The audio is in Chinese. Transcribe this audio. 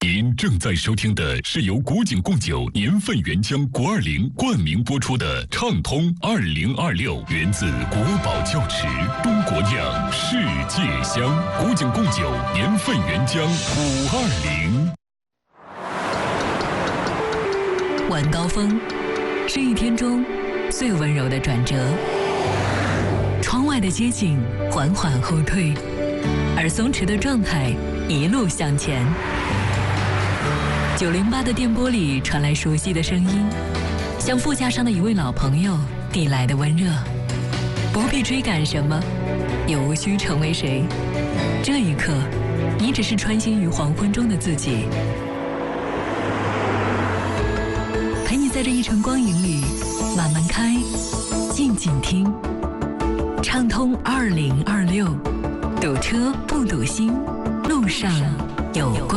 您正在收听的是由古井贡酒年份原浆国20冠名播出的畅通2026，源自国宝窖池，中国酿，世界香。古井贡酒年份原浆520。 晚高峰是一天中最温柔的转折，窗外的街景缓缓后退，而松弛的状态一路向前。908的电波里传来熟悉的声音，像副驾上的一位老朋友递来的温热。不必追赶什么，也无需成为谁。这一刻，你只是穿行于黄昏中的自己，陪你在这一程光影里慢慢开，静静听。畅通2026，堵车不堵心，路上有光。